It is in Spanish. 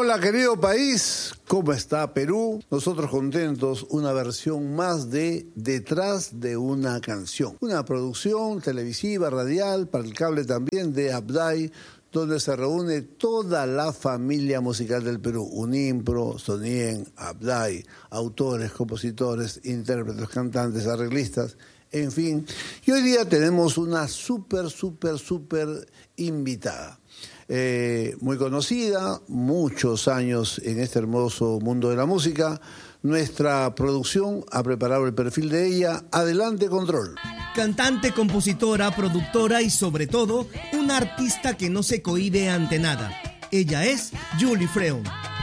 Hola querido país, ¿cómo está Perú? Nosotros contentos, una versión más de Detrás de una canción. Una producción televisiva, radial, para el cable también de Abday, donde se reúne toda la familia musical del Perú. Unimpro, Sonien, Abday, autores, compositores, intérpretes, cantantes, arreglistas, en fin. Y hoy día tenemos una súper invitada. Muy conocida, muchos años en este hermoso mundo de la música. Nuestra producción ha preparado el perfil de ella. Adelante, control. Cantante, compositora, productora y sobre todo, una artista que no se cohíbe ante nada. Ella es Julie Freon.